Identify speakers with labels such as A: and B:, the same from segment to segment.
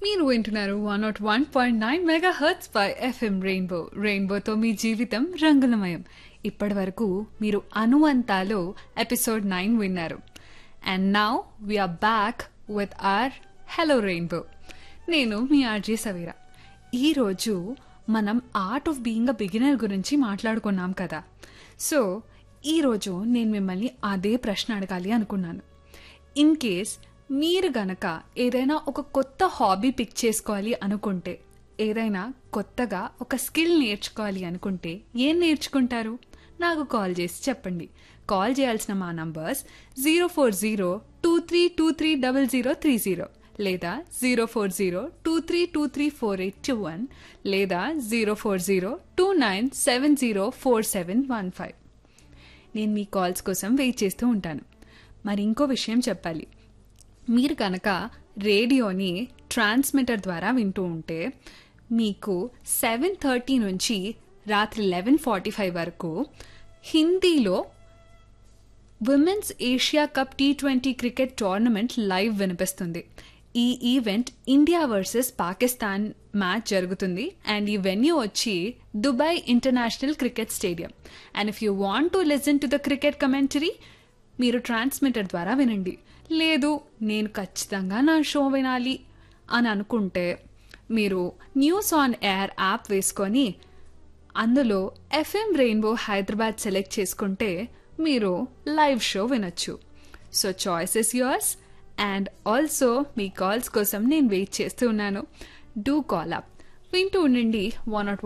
A: మీరు వింటున్నారు 101.9 mega hurts by FM రెయిన్బోతో మీ జీవితం రంగులమయం. ఇప్పటి వరకు మీరు అనువంతాలో ఎపిసోడ్ 9 విన్నారు. And now we are back with are hello rainbow. నేను మీ ఆర్జే సవీరా. ఈరోజు మనం art of being a beginner గురించి మాట్లాడుకున్నాం కదా. సో ఈరోజు నేను మిమ్మల్ని అదే ప్రశ్న అడగాలి అనుకున్నాను. ఇన్ కేస్ మీరు గనక ఏదైనా ఒక కొత్త హాబీ పిక్ చేసుకోవాలి అనుకుంటే, ఏదైనా కొత్తగా ఒక స్కిల్ నేర్చుకోవాలి అనుకుంటే ఏం నేర్చుకుంటారు? నాకు కాల్ చేసి చెప్పండి. కాల్ చేయాల్సిన మా నంబర్స్ 04023230030 లేదా 04023234821 లేదా 04029704715. నేను మీ కాల్స్ కోసం వెయిట్ చేస్తూ ఉంటాను. మరి ఇంకో విషయం చెప్పాలి. మీరు కనుక రేడియోని ట్రాన్స్మిటర్ ద్వారా వింటూ ఉంటే మీకు 7:30 నుంచి రాత్రి 11:45 వరకు హిందీలో women's Asia cup T20 cricket tournament live వినిపిస్తుంది. ఈ event India versus Pakistan match జరుగుతుంది. అండ్ ఈ వెన్యూ వచ్చి Dubai international cricket stadium. And if you want to listen to the cricket commentary, మీరు ట్రాన్స్మిటర్ ద్వారా వినండి. లేదు, నేను ఖచ్చితంగా నా షో వినాలి అని అనుకుంటే మీరు న్యూస్ ఆన్ ఎయిర్ యాప్ వేసుకొని అందులో ఎఫ్ఎం రెయిన్బో హైదరాబాద్ సెలెక్ట్ చేసుకుంటే మీరు లైవ్ షో వినొచ్చు. So choice is yours. And also me calls కోసం నేను వెయిట్ చేస్తూ ఉన్నాను. Do call up. వింటూ ఉండండి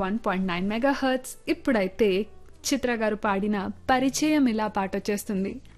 A: 101.9 మెగా హర్ట్స్. ఇప్పుడైతే చిత్ర గారు పాడిన పరిచయం ఇలా పాట వచ్చేస్తుంది.